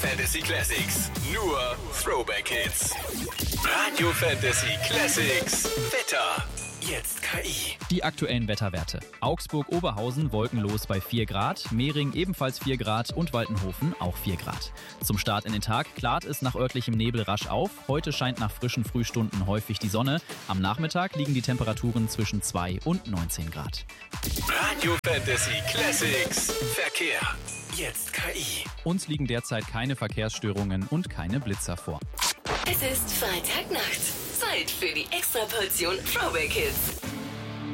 Fantasy Classics. Nur Throwback Hits. Radio Fantasy Classics. Wetter. Jetzt KI. Die aktuellen Wetterwerte. Augsburg-Oberhausen wolkenlos bei 4 Grad, Mehring ebenfalls 4 Grad und Waltenhofen auch 4 Grad. Zum Start in den Tag klart es nach örtlichem Nebel rasch auf. Heute scheint nach frischen Frühstunden häufig die Sonne. Am Nachmittag liegen die Temperaturen zwischen 2 und 19 Grad. Radio Fantasy Classics. Verkehr. Jetzt KI. Uns liegen derzeit keine Verkehrsstörungen und keine Blitzer vor. Es ist Freitagnacht. Zeit für die Extraportion Throwback Hits.